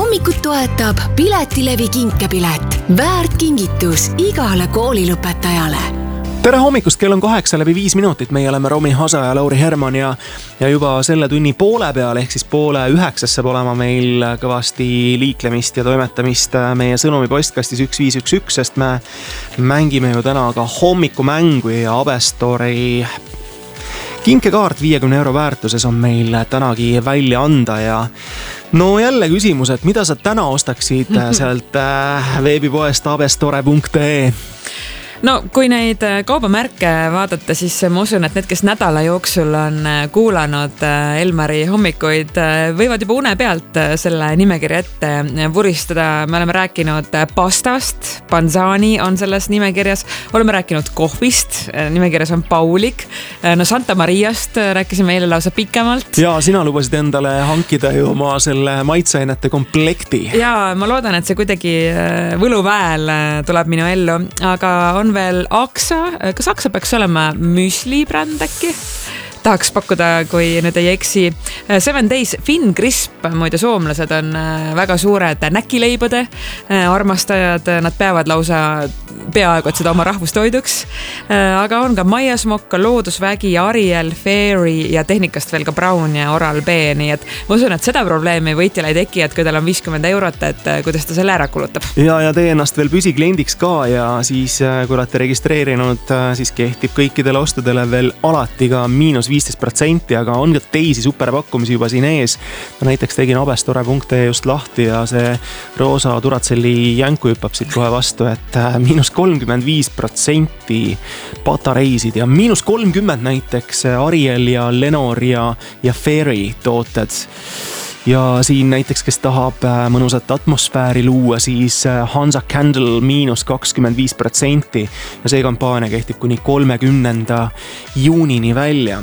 Hommikut toetab Piletilevi kinkepilet. Väärt kingitus igale koolilõpetajale. Tere hommikust, kell on 8:05. Meie oleme Romi Hasa ja Lauri Herman ja juba selle tunni poole peal ehk siis 8:30 saab olema meil kõvasti liiklemist ja toimetamist meie sõnumi postkastis 1511, sest me mängime ju täna ka hommikumängu ja Abestori kinkekaart 50 € väärtuses on meil tänagi välja anda ja no jälle küsimus, et mida sa täna ostaksid sealt veebipoest abestore.ee? No kui neid kaubamärke vaadata, siis ma usun, et need, kes nädala jooksul on kuulanud Elmari hommikuid, võivad juba une pealt selle nimekirja ette vuristada. Me oleme rääkinud pastast, Panzani on selles nimekirjas, oleme rääkinud kohvist, nimekirjas on Paulik, no Santa Mariast rääkisime eile lausa pikemalt. Ja sina lubasid endale hankida ju oma selle maitseainete komplekti. Ja ma loodan, et see kuidagi võluväel tuleb minu ellu, aga on veel Aksa, kas Aksa peaks olema müsli bränd äkki? Tahaks pakkuda, kui nüüd ei eksi. 7 Days Finn Crisp, muide soomlased on väga suured näkileibade armastajad, nad peavad lausa peaaegu, et seda oma rahvustoiduks. Aga on ka Maiasmokka, Loodusvägi, Ariel, Fairy ja tehnikast veel ka Brown ja Oral B, nii et ma usun, et seda probleemi võitjal ei teki, et kui tal on 50 €, et kuidas ta selle ära kulutab. Ja tee ennast veel püsikliendiks ka ja siis kui olete registreerinud, siis kehtib kõikidele ostudele veel alati ka -15%, aga on ka teisi superpakkumisi juba siin ees. Ma näiteks tegin abestore.ee just lahti ja see roosa Duratselli jänku hüppab siit kohe vastu, et -35% patareisid ja -30% näiteks Ariel ja Lenor ja Fairy tooted. Ja siin näiteks, kes tahab mõnusat atmosfääri luua, siis Hansa Candle -25% ja see kampaania kehtib kuni 30. juunini välja.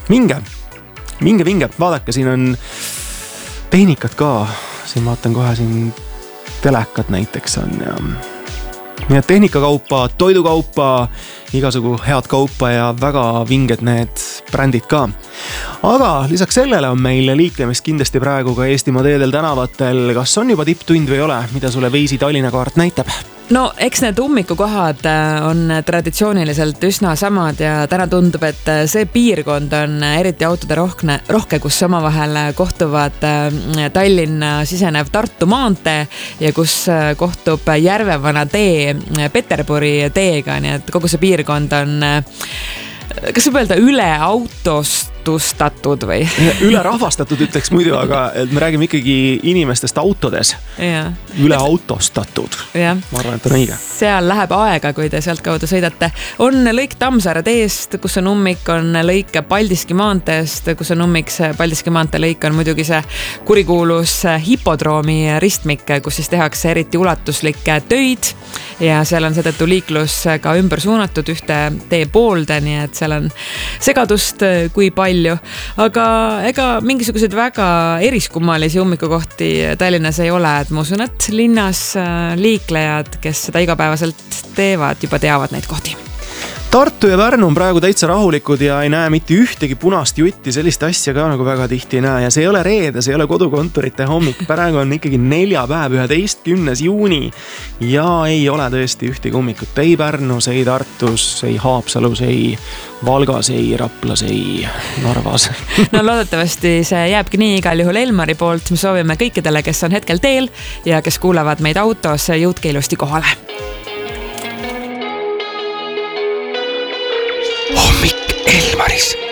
Minge, vaadake, siin on tehnikat ka, siin vaatan kohe siin telekat näiteks on ja nii et tehnikakaupa, toidukaupa, igasugu head kaupa ja väga vinged need brändid ka. Aga lisaks sellele on meil liiklemist kindlasti praegu ka Eestimaa teedel tänavatel. Kas on juba tipptund või ei ole? Mida sulle Veisi Tallinna kaart näitab? No eks need ummikukohad on traditsiooniliselt üsna samad ja täna tundub, et see piirkond on eriti autode rohke, kus omavahel kohtuvad Tallinna sisenev Tartu maantee ja kus kohtub Järvevana tee Peterburi teega, nii et kogu see piirkond on, kas võib öelda, üle autostustatud või? Üle rahvastatud ütleks muidu, aga me räägime ikkagi inimestest autodes. Ja. Üle autostatud. Ja. Ma arvan, et on õige. Seal läheb aega, kui te sealt kaudu sõidate. On lõik Tammsaare teest, kus on ummik, on lõik Paldiski maanteest, kus on ummik. See Paldiski maantee lõik on muidugi see kurikuulus hipodroomi ristmik, kus siis tehakse eriti ulatuslikke töid ja seal on seetõttu liiklus ka ümber suunatud ühte tee poolde, nii et seal on segadust kui palju, aga ega mingisuguseid väga eriskummalisi ummikukohti Tallinnas ei ole, et ma usun, et linnas liiklejad, kes seda igapäevaselt teevad, juba teavad neid kohti. Tartu ja Pärnu on praegu täitsa rahulikud ja ei näe mitte ühtegi punast jutti, sellist asja ka nagu väga tihti ei näe ja see ei ole reede, see ei ole kodukontorite hommik, praegu on ikkagi neljapäev, 11. juuni ja ei ole tõesti ühtegi ummikut, ei Pärnus, ei Tartus, ei Haapsalus, ei Valgas, ei Raplas, ei Narvas. No loodetavasti see jääbki nii igal juhul Elmari poolt, me soovime kõikidele, kes on hetkel teel ja kes kuulavad meid autos, jõudke ilusti kohale. Hommik Elmaris.